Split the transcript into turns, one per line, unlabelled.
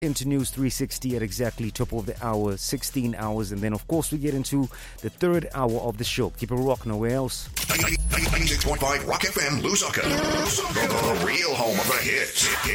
into News 360 at exactly top of the hour, 16 hours. And then, of course, we get into the third hour of the show. Keep it rocking, nowhere else.
96.5 Rock FM, Lusaka. The real home of the hits.